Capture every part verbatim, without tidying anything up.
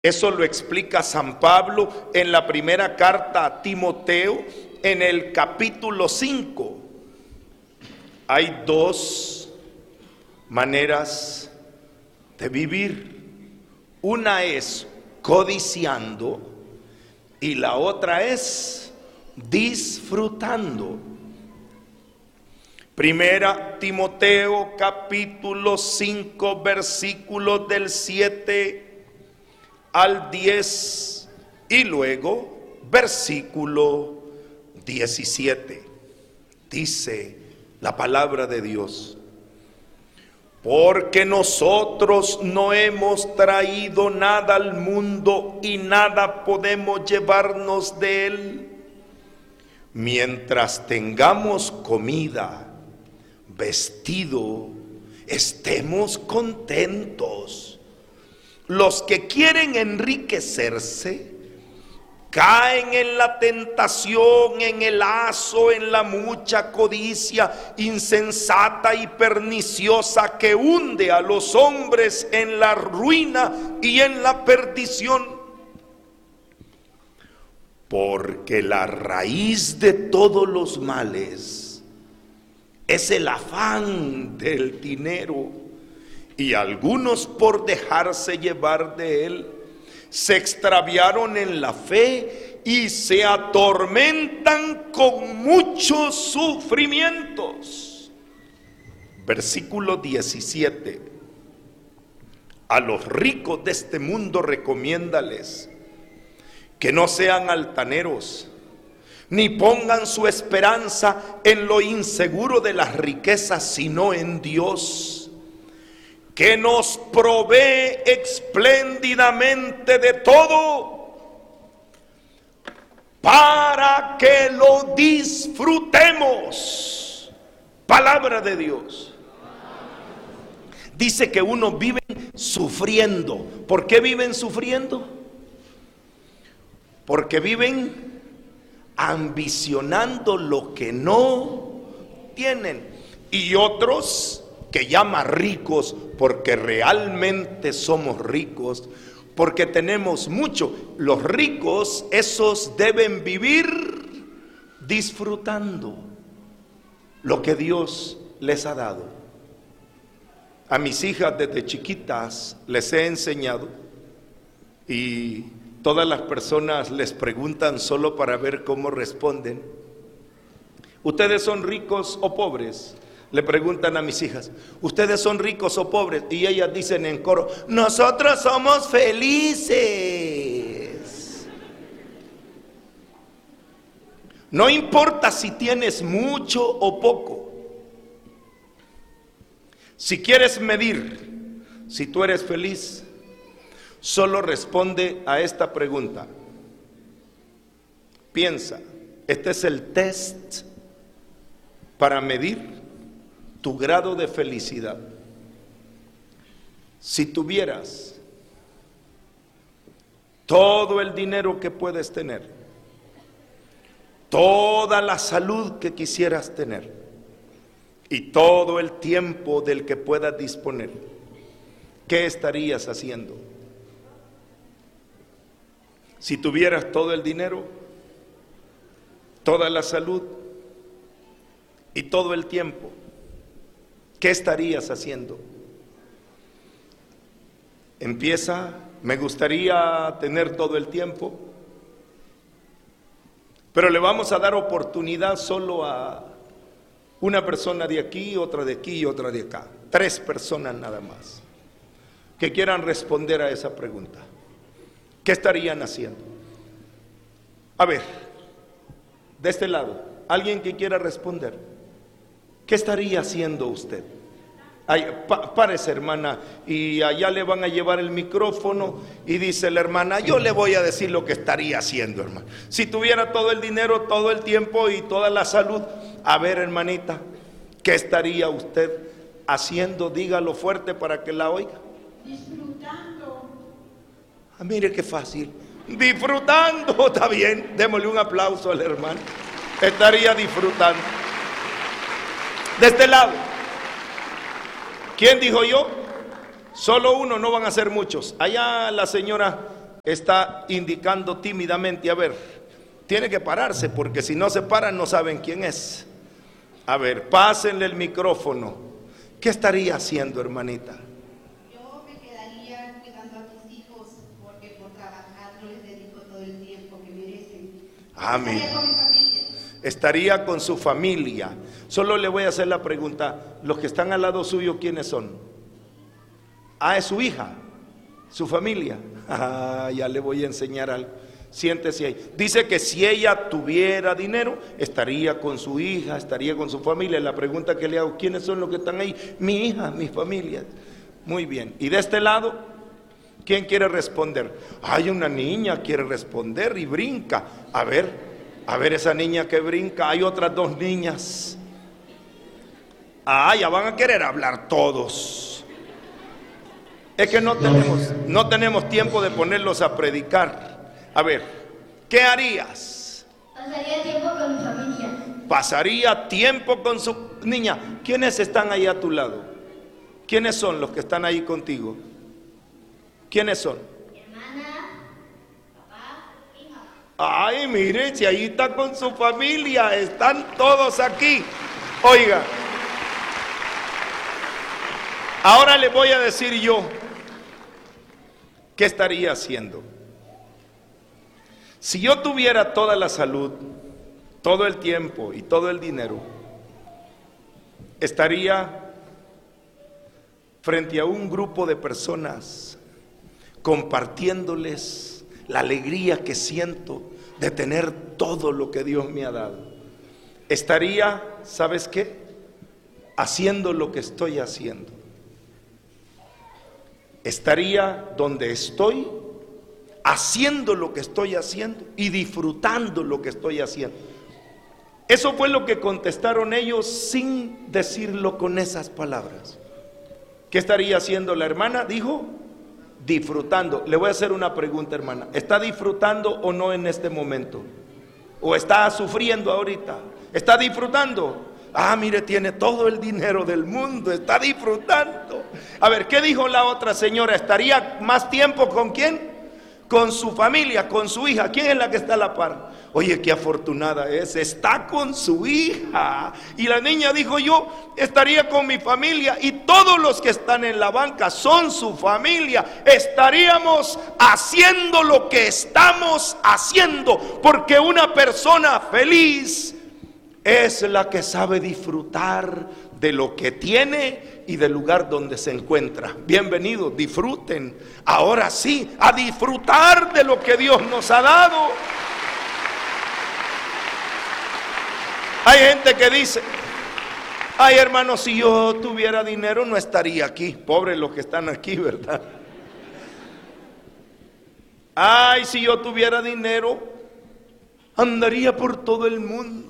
Eso lo explica San Pablo en la primera carta a Timoteo, en el capítulo cinco. Hay dos maneras de vivir. Una es codiciando y la otra es disfrutando. Primera Timoteo capítulo cinco, versículos del siete al diez y luego versículo diecisiete. Dice la palabra de Dios: porque nosotros no hemos traído nada al mundo y nada podemos llevarnos de él. Mientras tengamos comida, vestido, estemos contentos. Los que quieren enriquecerse caen en la tentación, en el lazo, en la mucha codicia insensata y perniciosa que hunde a los hombres en la ruina y en la perdición. Porque la raíz de todos los males es el afán del dinero, y algunos, por dejarse llevar de él, se extraviaron en la fe y se atormentan con muchos sufrimientos. Versículo diecisiete. A los ricos de este mundo recomiéndales que no sean altaneros, ni pongan su esperanza en lo inseguro de las riquezas, sino en Dios, que nos provee espléndidamente de todo, para que lo disfrutemos. Palabra de Dios. Dice que unos viven sufriendo. ¿Por qué viven sufriendo? Porque viven ambicionando lo que no tienen. Y otros que llama ricos, porque realmente somos ricos, porque tenemos mucho. Los ricos, esos deben vivir disfrutando lo que Dios les ha dado. A mis hijas desde chiquitas les he enseñado, y todas las personas les preguntan solo para ver cómo responden: ¿ustedes son ricos o pobres? Le preguntan a mis hijas: ¿ustedes son ricos o pobres? Y ellas dicen en coro: nosotros somos felices. No importa si tienes mucho o poco. Si quieres medir si tú eres feliz, solo responde a esta pregunta. Piensa, este es el test para medir tu grado de felicidad. Si tuvieras todo el dinero que puedes tener, toda la salud que quisieras tener y todo el tiempo del que puedas disponer, ¿qué estarías haciendo? Si tuvieras todo el dinero, toda la salud y todo el tiempo, ¿qué estarías haciendo? Empieza: me gustaría tener todo el tiempo, pero le vamos a dar oportunidad solo a una persona de aquí, otra de aquí y otra de acá. Tres personas nada más que quieran responder a esa pregunta. ¿Qué estarían haciendo? A ver, de este lado, alguien que quiera responder. ¿Qué estaría haciendo usted? Ay, pa, párese, hermana, y allá le van a llevar el micrófono, y dice la hermana: yo le voy a decir lo que estaría haciendo, hermano. Si tuviera todo el dinero, todo el tiempo y toda la salud. A ver, hermanita, ¿qué estaría usted haciendo? Dígalo fuerte para que la oiga. Disfrutando. Ah, mire qué fácil. Disfrutando, está bien. Démosle un aplauso al hermano. Estaría disfrutando. De este lado, ¿quién dijo yo? Solo uno, no van a ser muchos. Allá la señora está indicando tímidamente, a ver, tiene que pararse porque si no se paran no saben quién es. A ver, pásenle el micrófono. ¿Qué estaría haciendo, hermanita? Yo me quedaría cuidando a mis hijos porque por trabajar no les dedico todo el tiempo que merecen. Amén. Estaría con mi familia. Estaría con su familia. Solo le voy a hacer la pregunta, los que están al lado suyo, ¿quiénes son? Ah, es su hija, su familia. Ah, ya le voy a enseñar algo. Siéntese ahí. Dice que si ella tuviera dinero, estaría con su hija, estaría con su familia. La pregunta que le hago, ¿quiénes son los que están ahí? Mi hija, mi familia. Muy bien. Y de este lado, ¿quién quiere responder? Hay una niña quiere responder y brinca. A ver. A ver esa niña que brinca, hay otras dos niñas. Ah, ya van a querer hablar todos. Es que no tenemos, no tenemos tiempo de ponerlos a predicar. A ver, ¿qué harías? Pasaría tiempo con mi familia. Pasaría tiempo con su niña. ¿Quiénes están ahí a tu lado? ¿Quiénes son los que están ahí contigo? ¿Quiénes son? Mi hermana, papá, hija. Ay, mire, si ahí está con su familia, están todos aquí. Oiga, ahora le voy a decir yo, ¿qué estaría haciendo? Si yo tuviera toda la salud, todo el tiempo y todo el dinero, estaría frente a un grupo de personas compartiéndoles la alegría que siento de tener todo lo que Dios me ha dado. Estaría, ¿sabes qué? Haciendo lo que estoy haciendo. Estaría donde estoy, haciendo lo que estoy haciendo y disfrutando lo que estoy haciendo. Eso fue lo que contestaron ellos sin decirlo con esas palabras. ¿Qué estaría haciendo la hermana? Dijo, disfrutando. Le voy a hacer una pregunta, hermana. ¿Está disfrutando o no en este momento? ¿O está sufriendo ahorita? ¿Está disfrutando? Ah, mire, tiene todo el dinero del mundo, está disfrutando. A ver, ¿qué dijo la otra señora? ¿Estaría más tiempo con quién? Con su familia, con su hija. ¿Quién es la que está a la par? Oye, qué afortunada es, está con su hija. Y la niña dijo, yo estaría con mi familia y todos los que están en la banca son su familia. Estaríamos haciendo lo que estamos haciendo, porque una persona feliz es la que sabe disfrutar de lo que tiene y del lugar donde se encuentra. Bienvenidos, disfruten. Ahora sí, a disfrutar de lo que Dios nos ha dado. Hay gente que dice, ay hermano, si yo tuviera dinero no estaría aquí. Pobres los que están aquí, ¿verdad? Ay, si yo tuviera dinero andaría por todo el mundo.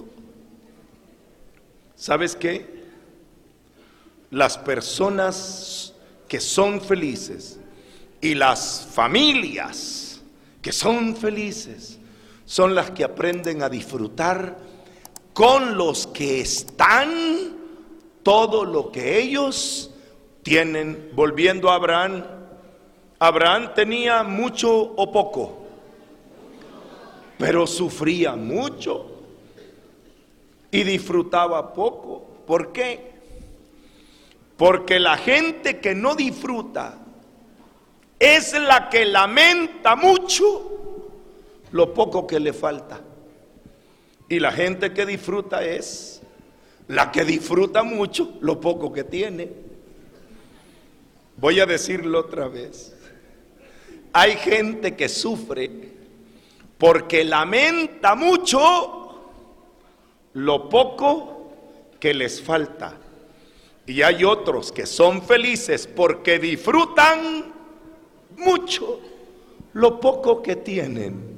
¿Sabes qué? Las personas que son felices y las familias que son felices son las que aprenden a disfrutar con los que están todo lo que ellos tienen. Volviendo a Abraham, Abraham tenía mucho o poco, pero sufría mucho y disfrutaba poco. ¿Por qué? Porque la gente que no disfruta es la que lamenta mucho lo poco que le falta. Y la gente que disfruta es la que disfruta mucho lo poco que tiene. Voy a decirlo otra vez. Hay gente que sufre porque lamenta mucho lo poco que les falta. Y hay otros que son felices porque disfrutan mucho lo poco que tienen.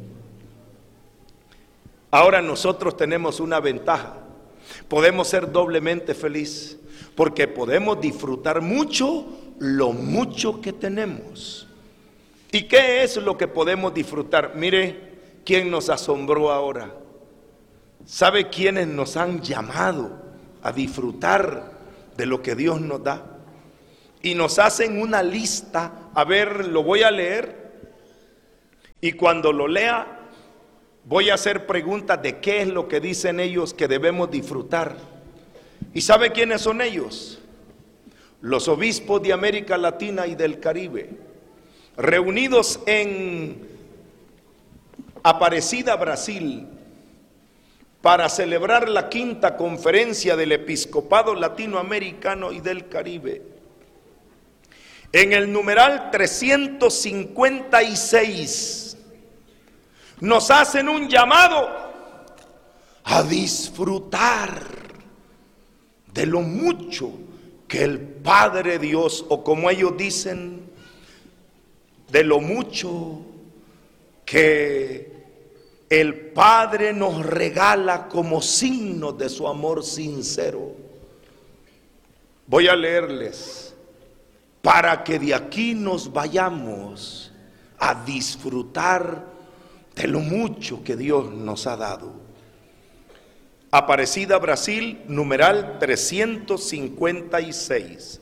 Ahora nosotros tenemos una ventaja. Podemos ser doblemente felices porque podemos disfrutar mucho lo mucho que tenemos. ¿Y qué es lo que podemos disfrutar? Mire quién nos asombró ahora. ¿Sabe quiénes nos han llamado a disfrutar de lo que Dios nos da? Y nos hacen una lista. A ver, lo voy a leer. Y cuando lo lea, voy a hacer preguntas de qué es lo que dicen ellos que debemos disfrutar. ¿Y sabe quiénes son ellos? Los obispos de América Latina y del Caribe, reunidos en Aparecida, Brasil, para celebrar la quinta conferencia del Episcopado Latinoamericano y del Caribe. En el numeral trescientos cincuenta y seis nos hacen un llamado a disfrutar de lo mucho que el Padre Dios, o como ellos dicen, de lo mucho que el Padre nos regala como signo de su amor sincero. Voy a leerles para que de aquí nos vayamos a disfrutar de lo mucho que Dios nos ha dado. Aparecida, Brasil, numeral trescientos cincuenta y seis.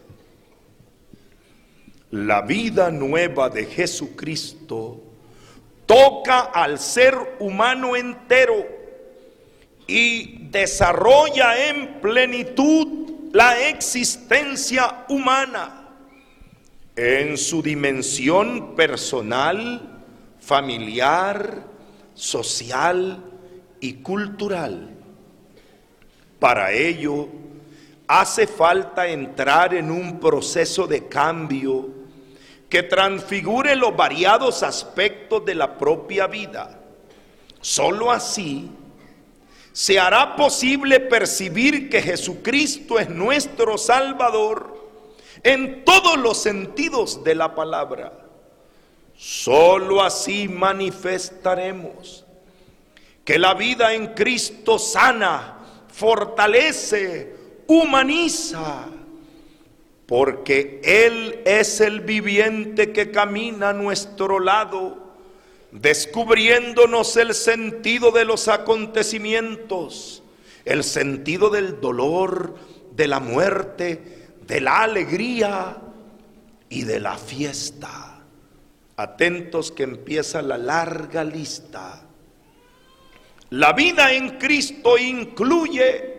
La vida nueva de Jesucristo toca al ser humano entero y desarrolla en plenitud la existencia humana en su dimensión personal, familiar, social y cultural. Para ello, hace falta entrar en un proceso de cambio que transfigure los variados aspectos de la propia vida. Solo así se hará posible percibir que Jesucristo es nuestro Salvador en todos los sentidos de la palabra. Solo así manifestaremos que la vida en Cristo sana, fortalece, humaniza, porque Él es el viviente que camina a nuestro lado, descubriéndonos el sentido de los acontecimientos, el sentido del dolor, de la muerte, de la alegría y de la fiesta. Atentos que empieza la larga lista. La vida en Cristo incluye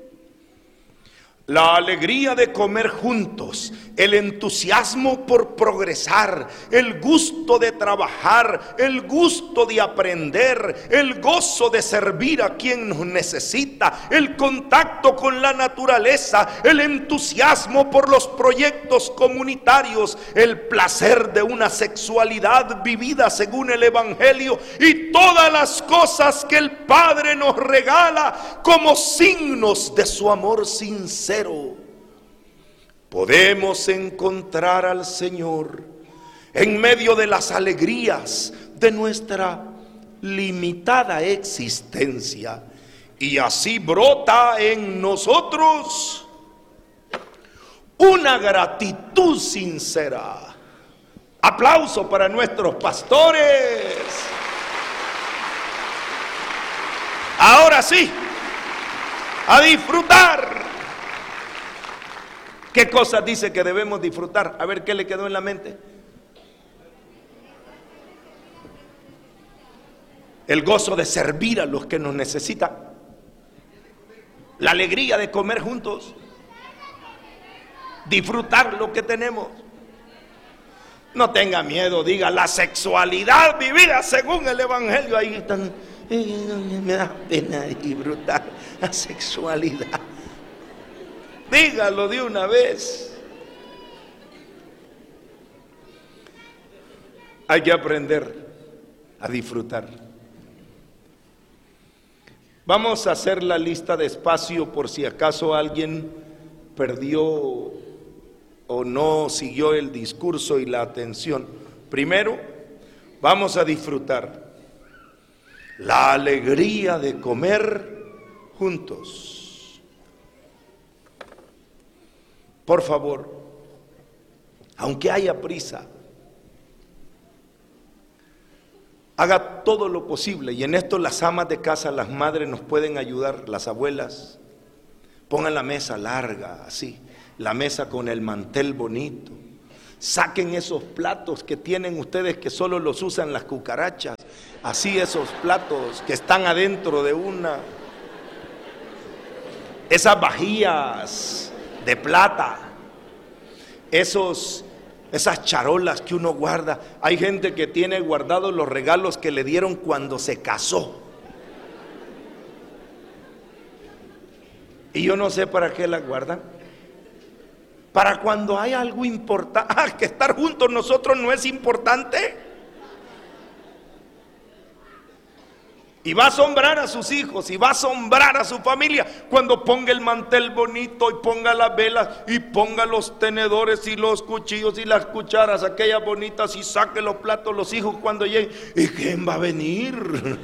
la alegría de comer juntos, el entusiasmo por progresar, el gusto de trabajar, el gusto de aprender, el gozo de servir a quien nos necesita, el contacto con la naturaleza, el entusiasmo por los proyectos comunitarios, el placer de una sexualidad vivida según el Evangelio y todas las cosas que el Padre nos regala como signos de su amor sincero. Podemos encontrar al Señor en medio de las alegrías de nuestra limitada existencia, y así brota en nosotros una gratitud sincera. Aplauso para nuestros pastores. Ahora sí, a disfrutar. ¿Qué cosas dice que debemos disfrutar? A ver, ¿qué le quedó en la mente? El gozo de servir a los que nos necesitan. La alegría de comer juntos. Disfrutar lo que tenemos. No tenga miedo, diga la sexualidad vivida según el Evangelio. Ahí están. Me da pena disfrutar la sexualidad. Dígalo de una vez. Hay que aprender a disfrutar. Vamos a hacer la lista despacio por si acaso alguien perdió o no siguió el discurso y la atención. Primero, vamos a disfrutar la alegría de comer juntos. Por favor, aunque haya prisa, haga todo lo posible, y en esto las amas de casa, las madres nos pueden ayudar, las abuelas. Pongan la mesa larga, así, la mesa con el mantel bonito. Saquen esos platos que tienen ustedes que solo los usan las cucarachas. así esos platos que están adentro de una, esas vajillas de plata, esos, esas charolas que uno guarda. Hay gente que tiene guardados los regalos que le dieron cuando se casó. Y yo no sé para qué las guardan. Para cuando hay algo importante. Ah, que estar juntos nosotros no es importante. Y va a asombrar a sus hijos, y va a asombrar a su familia cuando ponga el mantel bonito y ponga las velas y ponga los tenedores y los cuchillos y las cucharas, aquellas bonitas, y saque los platos los hijos cuando lleguen. ¿Y quién va a venir?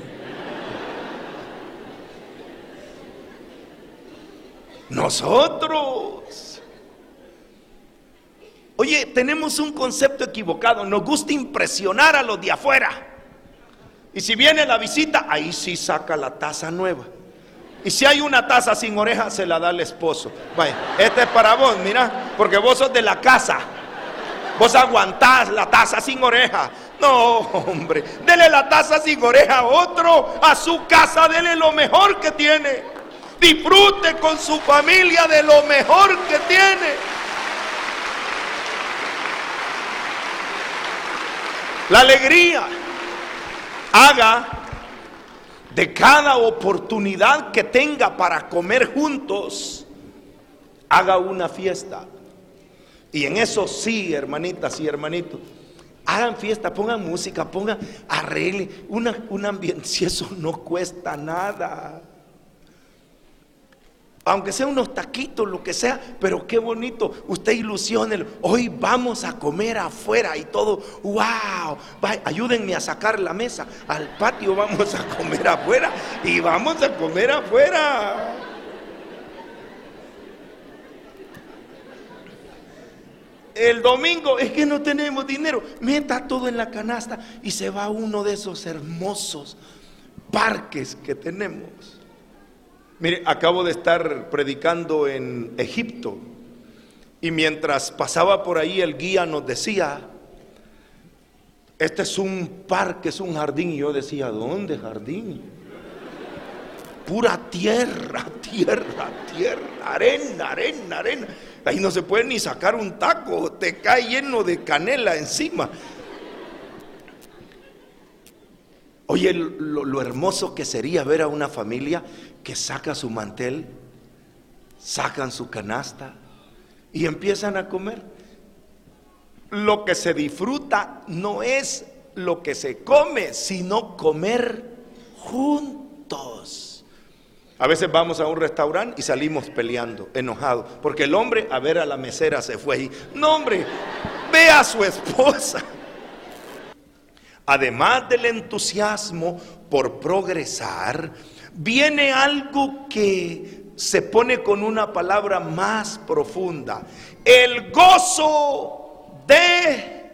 Nosotros. Oye, tenemos un concepto equivocado. Nos gusta impresionar a los de afuera. Y si viene la visita, ahí sí saca la taza nueva. Y si hay una taza sin oreja, se la da al esposo. Vaya, este es para vos, mira, porque vos sos de la casa. Vos aguantás la taza sin oreja. No, hombre, dele la taza sin oreja a otro, a su casa, dele lo mejor que tiene. Disfrute con su familia de lo mejor que tiene. La alegría. Haga de cada oportunidad que tenga para comer juntos, haga una fiesta. Y en eso sí, hermanitas y hermanitos, hagan fiesta, pongan música, pongan, arreglen una, un ambiente. Si eso no cuesta nada, aunque sea unos taquitos, lo que sea, pero qué bonito. Usted ilusione, hoy vamos a comer afuera y todo. Wow, vaya, ayúdenme a sacar la mesa al patio, vamos a comer afuera y vamos a comer afuera. El domingo es que no tenemos dinero, meta todo en la canasta y se va a uno de esos hermosos parques que tenemos. Mire, acabo de estar predicando en Egipto y mientras pasaba por ahí el guía nos decía, este es un parque, es un jardín. Y yo decía, ¿dónde jardín? Pura tierra, tierra, tierra, arena, arena, arena. Ahí no se puede ni sacar un taco, te cae lleno de canela encima. Oye, lo, lo hermoso que sería ver a una familia que saca su mantel, sacan su canasta y empiezan a comer. Lo que se disfruta no es lo que se come, sino comer juntos. A veces vamos a un restaurante y salimos peleando, enojados, porque el hombre a ver a la mesera se fue y, no hombre, ve a su esposa. Además del entusiasmo por progresar, viene algo que se pone con una palabra más profunda: el gozo de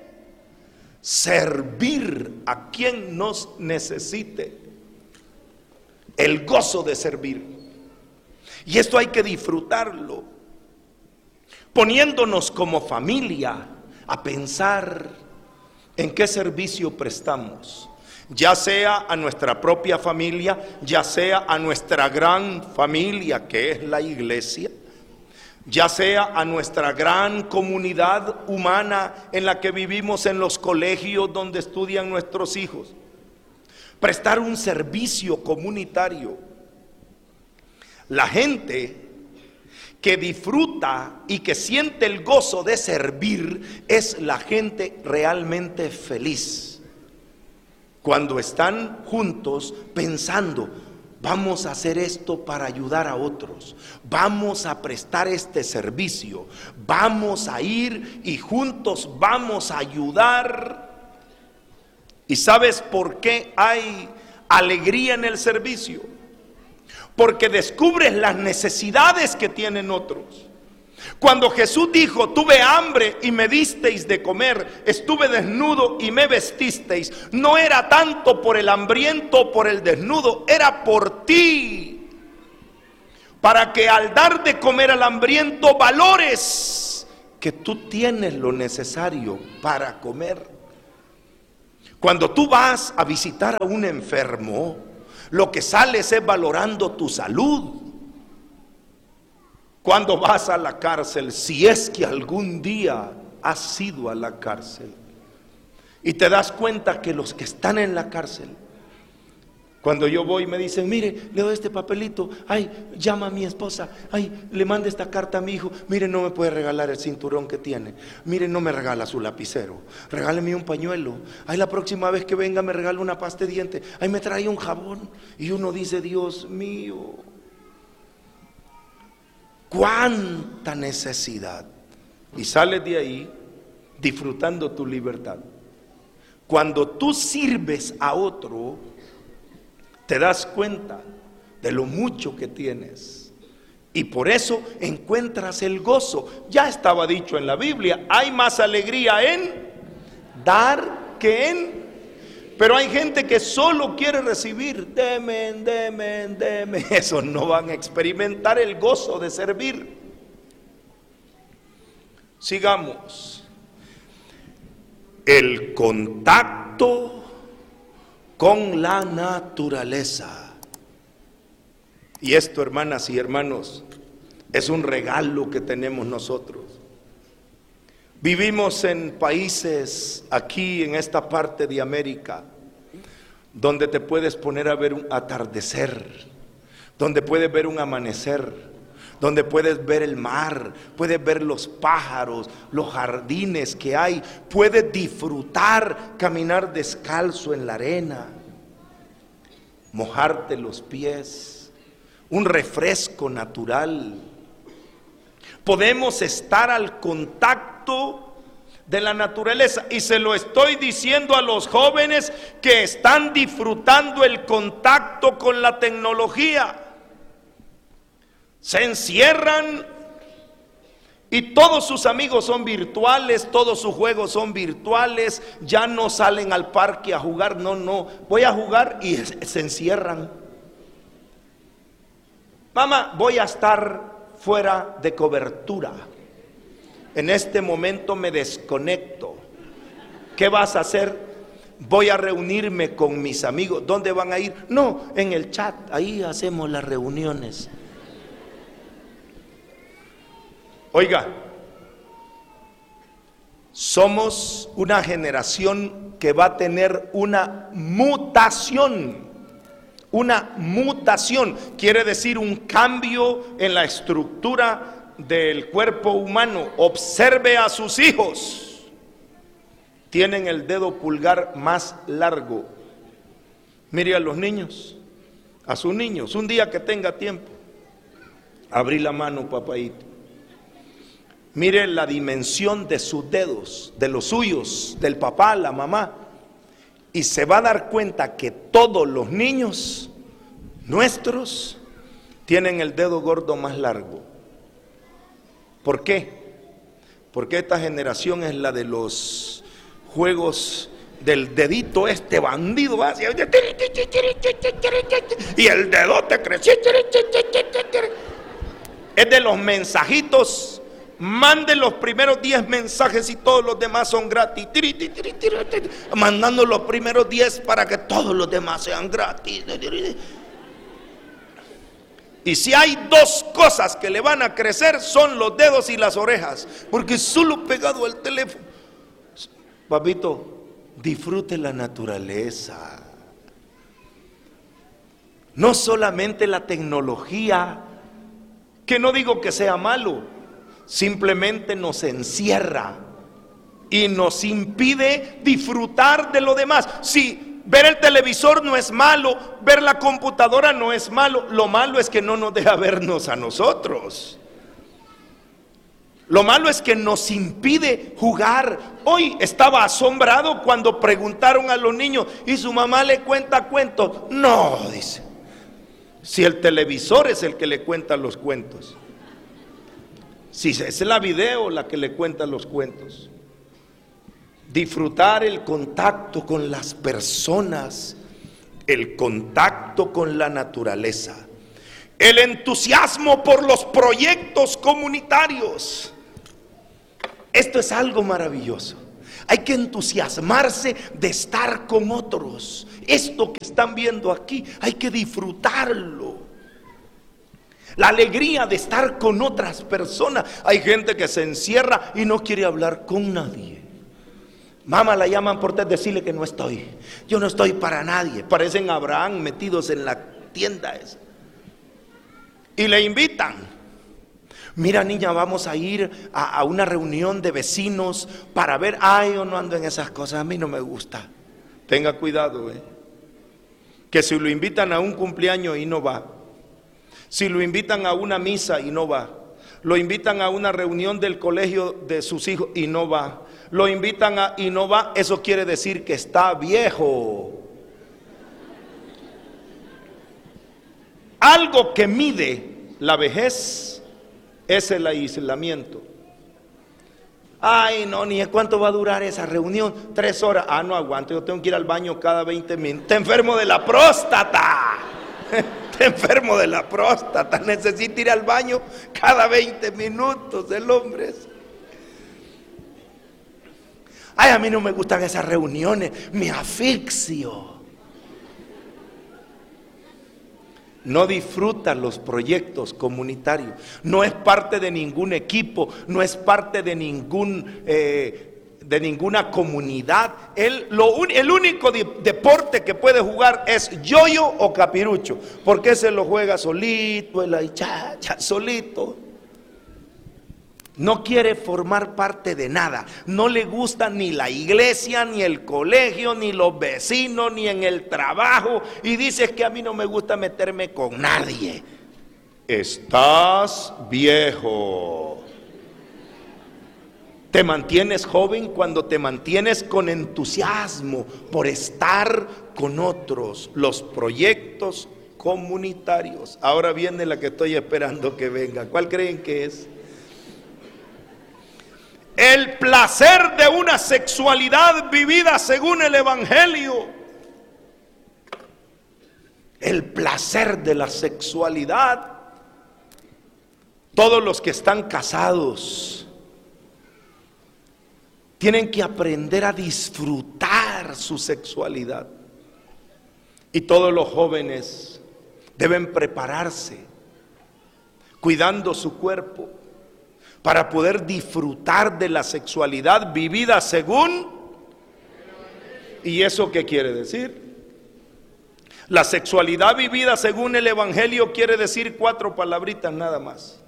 servir a quien nos necesite. El gozo de servir. Y esto hay que disfrutarlo, poniéndonos como familia a pensar en qué servicio prestamos, ya sea a nuestra propia familia, ya sea a nuestra gran familia que es la iglesia, ya sea a nuestra gran comunidad humana en la que vivimos, en los colegios donde estudian nuestros hijos. Prestar un servicio comunitario. La gente que disfruta y que siente el gozo de servir es la gente realmente feliz. Cuando están juntos pensando, vamos a hacer esto para ayudar a otros, vamos a prestar este servicio, vamos a ir y juntos vamos a ayudar. ¿Y sabes por qué hay alegría en el servicio? Porque descubres las necesidades que tienen otros. Cuando Jesús dijo, tuve hambre y me disteis de comer, estuve desnudo y me vestisteis, no era tanto por el hambriento o por el desnudo, era por ti. Para que al dar de comer al hambriento valores que tú tienes lo necesario para comer. Cuando tú vas a visitar a un enfermo, lo que sales es valorando tu salud. Cuando vas a la cárcel, si es que algún día has ido a la cárcel, y te das cuenta que los que están en la cárcel, cuando yo voy me dicen, mire, le doy este papelito, ay, llama a mi esposa, ay, le manda esta carta a mi hijo, mire, no me puede regalar el cinturón que tiene, mire, no me regala su lapicero, regáleme un pañuelo, ay, la próxima vez que venga me regala una pasta de dientes, ay, me trae un jabón. Y uno dice, Dios mío, cuánta necesidad. Y sales de ahí disfrutando tu libertad. Cuando tú sirves a otro, te das cuenta de lo mucho que tienes, y por eso encuentras el gozo. Ya estaba dicho en la Biblia, hay más alegría en dar que en... Pero hay gente que solo quiere recibir, deme, deme, deme. Eso no van a experimentar el gozo de servir. Sigamos. El contacto con la naturaleza. Y esto, hermanas y hermanos, es un regalo que tenemos nosotros. Vivimos en países aquí en esta parte de América donde te puedes poner a ver un atardecer, donde puedes ver un amanecer, donde puedes ver el mar, puedes ver los pájaros, los jardines que hay, puedes disfrutar caminar descalzo en la arena, mojarte los pies, un refresco natural. Podemos estar al contacto de la naturaleza, y se lo estoy diciendo a los jóvenes que están disfrutando el contacto con la tecnología. Se encierran y todos sus amigos son virtuales, todos sus juegos son virtuales, ya no salen al parque a jugar, no, no, voy a jugar, y se encierran. Mamá, voy a estar fuera de cobertura, en este momento me desconecto. ¿Qué vas a hacer? Voy a reunirme con mis amigos. ¿Dónde van a ir? No, en el chat, ahí hacemos las reuniones. Oiga, somos una generación que va a tener una mutación. Una mutación quiere decir un cambio en la estructura del cuerpo humano. Observe a sus hijos. Tienen el dedo pulgar más largo. Mire a los niños, a sus niños, un día que tenga tiempo, abrí la mano, papaito. Mire la dimensión de sus dedos, de los suyos, del papá, la mamá, y se va a dar cuenta que todos los niños nuestros tienen el dedo gordo más largo. ¿Por qué? Porque esta generación es la de los juegos del dedito, este bandido hacia y el dedote creció. Es de los mensajitos. Manden los primeros diez mensajes y todos los demás son gratis. Mandando los primeros diez para que todos los demás sean gratis. Y si hay dos cosas que le van a crecer, son los dedos y las orejas, porque solo pegado al teléfono. Papito, disfrute la naturaleza. No solamente la tecnología, que no digo que sea malo, simplemente nos encierra y nos impide disfrutar de lo demás. Si ver el televisor no es malo, ver la computadora no es malo, lo malo es que no nos deja vernos a nosotros. Lo malo es que nos impide jugar. Hoy estaba asombrado cuando preguntaron a los niños, ¿y su mamá le cuenta cuentos? No, dice, si el televisor es el que le cuenta los cuentos, si es la video la que le cuenta los cuentos. Disfrutar el contacto con las personas, el contacto con la naturaleza, el entusiasmo por los proyectos comunitarios. Esto es algo maravilloso. Hay que entusiasmarse de estar con otros. Esto que están viendo aquí, hay que disfrutarlo. La alegría de estar con otras personas. Hay gente que se encierra y no quiere hablar con nadie. Mamá la llaman por decirle que no estoy. Yo no estoy para nadie. Parecen Abraham metidos en la tienda esa. Y le invitan. Mira, niña, vamos a ir a, a una reunión de vecinos para ver. Ay, yo no ando en esas cosas, a mí no me gusta. Tenga cuidado, eh. Que si lo invitan a un cumpleaños y no va, si lo invitan a una misa y no va, lo invitan a una reunión del colegio de sus hijos y no va, lo invitan a y no va, eso quiere decir que está viejo. Algo que mide la vejez es el aislamiento. Ay, no, ni cuánto va a durar esa reunión. Tres horas. Ah, no aguanto, yo tengo que ir al baño cada veinte minutos. Te enfermo de la próstata. Te enfermo de la próstata. Necesita ir al baño cada veinte minutos el hombre. Ay, a mí no me gustan esas reuniones. Me asfixio. No disfruta los proyectos comunitarios, no es parte de ningún equipo, no es parte de ningún eh, de ninguna comunidad. Él, lo, el único de, deporte que puede jugar es yoyo o capirucho, porque se lo juega solito, el ahí, cha, cha, solito. No quiere formar parte de nada, no le gusta ni la iglesia, ni el colegio, ni los vecinos, ni en el trabajo, y dices que a mí no me gusta meterme con nadie. Estás viejo. Te mantienes joven cuando te mantienes con entusiasmo por estar con otros, los proyectos comunitarios. Ahora viene la que estoy esperando que venga. ¿Cuál creen que es? El placer de una sexualidad vivida según el Evangelio. El placer de la sexualidad. Todos los que están casados tienen que aprender a disfrutar su sexualidad. Y todos los jóvenes deben prepararse, cuidando su cuerpo, para poder disfrutar de la sexualidad vivida según. ¿Y eso qué quiere decir? La sexualidad vivida según el Evangelio quiere decir cuatro palabritas nada más.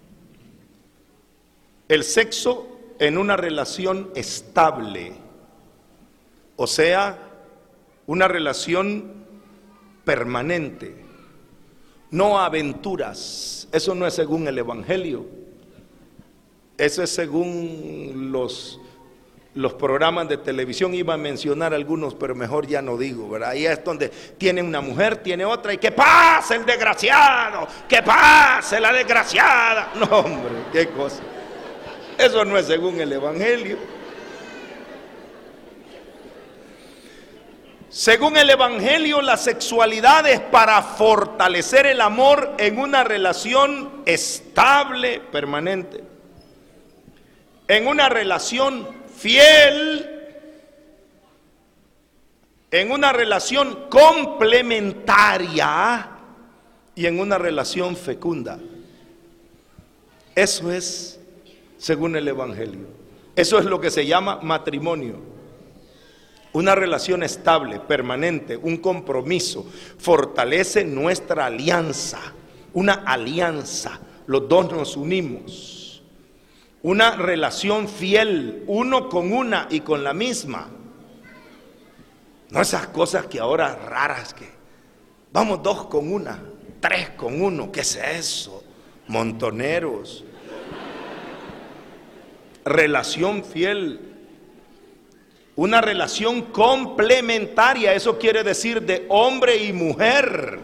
El sexo en una relación estable, o sea, una relación permanente, no aventuras. Eso no es según el Evangelio. Eso es según los, los programas de televisión. Iba a mencionar algunos, pero mejor ya no digo, ¿verdad? Ahí es donde tiene una mujer, tiene otra, y que pase el desgraciado, que pase la desgraciada. No, hombre, qué cosa. Eso no es según el Evangelio. Según el Evangelio, la sexualidad es para fortalecer el amor en una relación estable, permanente. En una relación fiel, en una relación complementaria y en una relación fecunda. Eso es según el Evangelio. Eso es lo que se llama matrimonio. Una relación estable, permanente, un compromiso, fortalece nuestra alianza, una alianza. Los dos nos unimos. Una relación fiel, uno con una y con la misma. No esas cosas que ahora raras, que vamos dos con una, tres con uno, ¿qué es eso? Montoneros. Relación fiel. Una relación complementaria, eso quiere decir de hombre y mujer.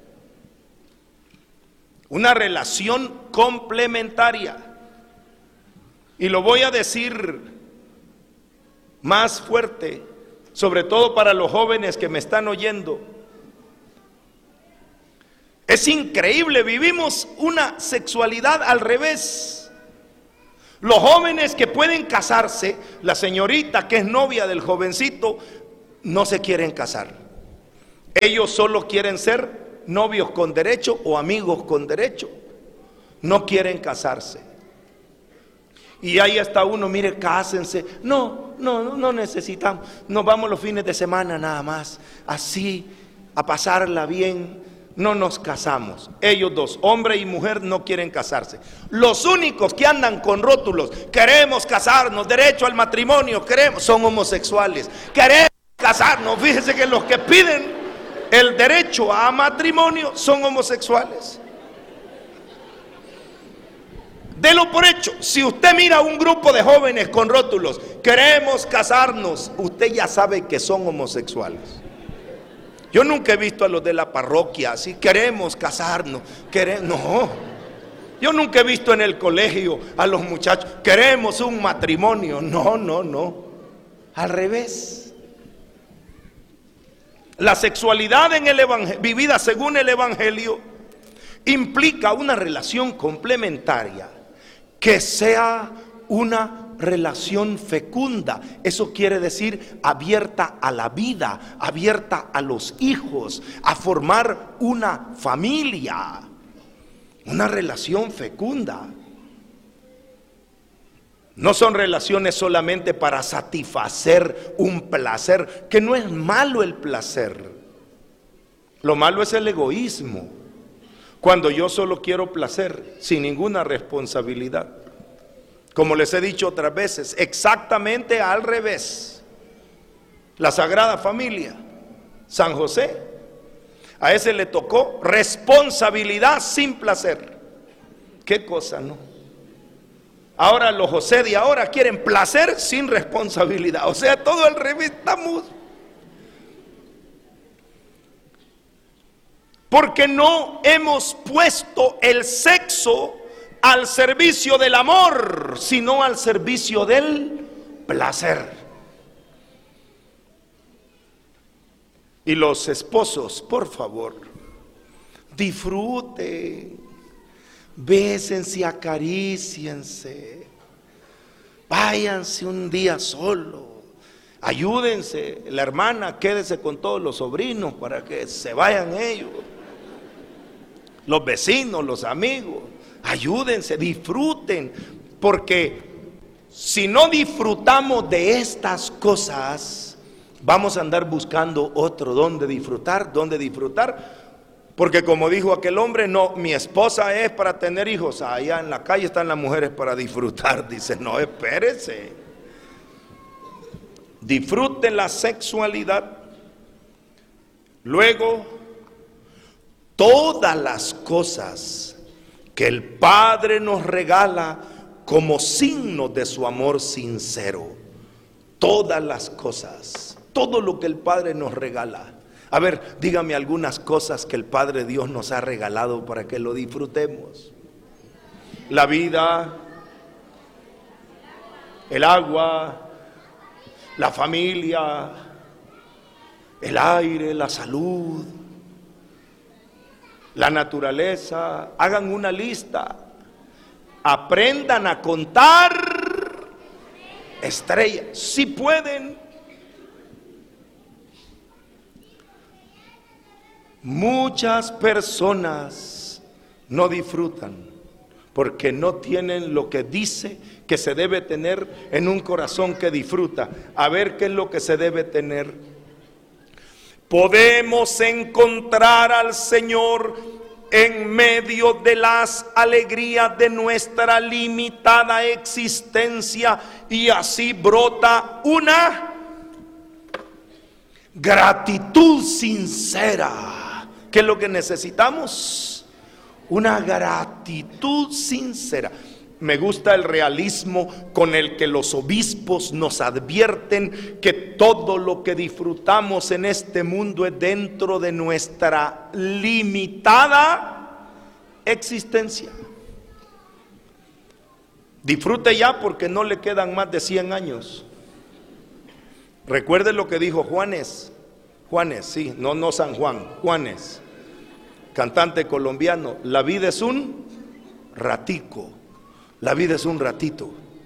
Una relación complementaria. Y lo voy a decir más fuerte, sobre todo para los jóvenes que me están oyendo. Es increíble, vivimos una sexualidad al revés. Los jóvenes que pueden casarse, la señorita que es novia del jovencito, no se quieren casar. Ellos solo quieren ser novios con derecho o amigos con derecho. No quieren casarse. Y ahí está uno, mire, cásense. No, no, no, no necesitamos. Nos vamos los fines de semana nada más, así, a pasarla bien. No nos casamos. Ellos dos, hombre y mujer, no quieren casarse. Los únicos que andan con rótulos, queremos casarnos, derecho al matrimonio, queremos, son homosexuales. Queremos casarnos. Fíjense que los que piden el derecho a matrimonio son homosexuales. Delo por hecho. Si usted mira a un grupo de jóvenes con rótulos, queremos casarnos, usted ya sabe que son homosexuales. Yo nunca he visto a los de la parroquia así, queremos casarnos, queremos, no. Yo nunca he visto en el colegio a los muchachos, queremos un matrimonio, no, no, no. Al revés. La sexualidad en el evangelio, vivida según el evangelio, implica una relación complementaria que sea una relación fecunda. Eso quiere decir abierta a la vida, abierta a los hijos, a formar una familia, una relación fecunda. No son relaciones solamente para satisfacer un placer, que no es malo el placer. Lo malo es el egoísmo, cuando yo solo quiero placer sin ninguna responsabilidad. Como les he dicho otras veces, exactamente al revés. La Sagrada Familia, San José, a ese le tocó responsabilidad sin placer. ¿Qué cosa, no? Ahora los José de ahora quieren placer sin responsabilidad. O sea, todo al revés. Estamos. Porque no hemos puesto el sexo al servicio del amor, sino al servicio del placer. Y los esposos, por favor, disfruten, bésense, acaríciense, váyanse un día solo, ayúdense. La hermana, quédese con todos los sobrinos para que se vayan ellos, los vecinos, los amigos. Ayúdense, disfruten, porque si no disfrutamos de estas cosas, vamos a andar buscando otro donde disfrutar, donde disfrutar, porque como dijo aquel hombre, no, mi esposa es para tener hijos, allá en la calle están las mujeres para disfrutar. Dice, no, espérese, disfruten la sexualidad. Luego, todas las cosas que el Padre nos regala como signo de su amor sincero. Todas las cosas, todo lo que el Padre nos regala. A ver, dígame algunas cosas que el Padre Dios nos ha regalado para que lo disfrutemos. La vida, el agua, la familia, el aire, la salud, la naturaleza. Hagan una lista, aprendan a contar estrellas, si pueden. Muchas personas no disfrutan porque no tienen lo que dice que se debe tener en un corazón que disfruta. A ver qué es lo que se debe tener. Podemos encontrar al Señor en medio de las alegrías de nuestra limitada existencia, y así brota una gratitud sincera. ¿Qué es lo que necesitamos? Una gratitud sincera. Me gusta el realismo con el que los obispos nos advierten que todo lo que disfrutamos en este mundo es dentro de nuestra limitada existencia. Disfrute ya, porque no le quedan más de cien años. Recuerde lo que dijo Juanes. Juanes, sí, no, no San Juan, Juanes, cantante colombiano. La vida es un ratico. La vida es un ratito.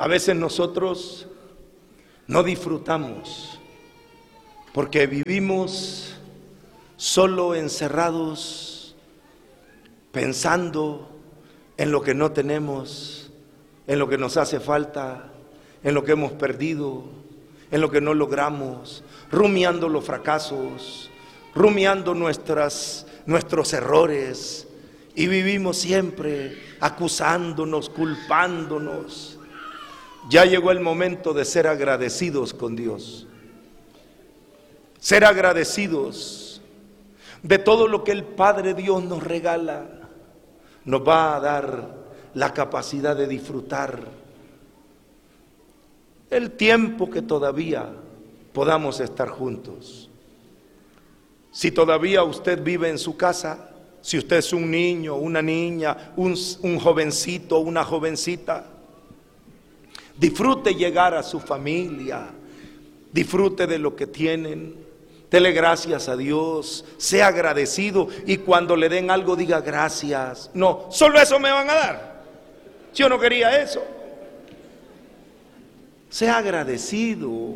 A veces nosotros no disfrutamos porque vivimos solo encerrados, pensando en lo que no tenemos, en lo que nos hace falta, en lo que hemos perdido, en lo que no logramos, rumiando los fracasos, rumiando nuestras, nuestros errores, y vivimos siempre acusándonos, culpándonos. Ya llegó el momento de ser agradecidos con Dios, ser agradecidos de todo lo que el Padre Dios nos regala. Nos va a dar la capacidad de disfrutar el tiempo que todavía podamos estar juntos. Si todavía usted vive en su casa, si usted es un niño, una niña, un, un jovencito, una jovencita, disfrute llegar a su familia, disfrute de lo que tienen, dele gracias a Dios, sea agradecido, y cuando le den algo diga gracias. No, solo eso me van a dar. Yo no quería eso. Sea agradecido.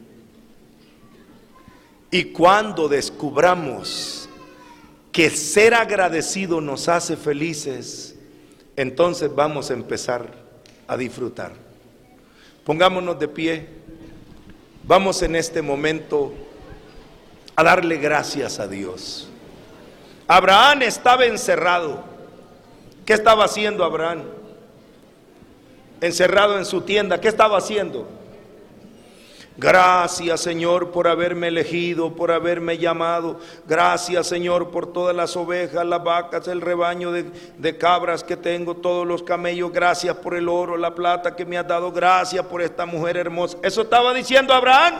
Y cuando descubramos que ser agradecido nos hace felices, entonces vamos a empezar a disfrutar. Pongámonos de pie. Vamos en este momento a darle gracias a Dios. Abraham estaba encerrado. ¿Qué estaba haciendo Abraham? Encerrado en su tienda. ¿Qué estaba haciendo? Gracias, Señor, por haberme elegido, por haberme llamado. Gracias, Señor, por todas las ovejas, las vacas, el rebaño de, de cabras que tengo, todos los camellos. Gracias por el oro, la plata que me has dado. Gracias por esta mujer hermosa. ¿Eso estaba diciendo Abraham?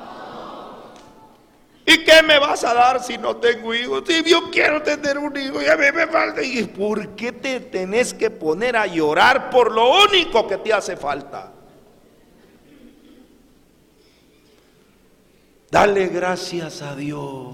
¿Y qué me vas a dar si no tengo hijos? Si yo quiero tener un hijo y a mí me falta. ¿Y por qué te tenés que poner a llorar por lo único que te hace falta? Dale gracias a Dios.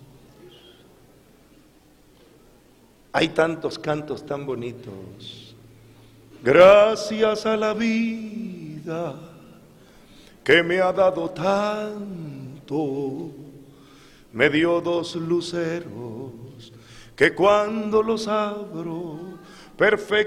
Hay tantos cantos tan bonitos. Gracias a la vida que me ha dado tanto. Me dio dos luceros que cuando los abro, perfecto.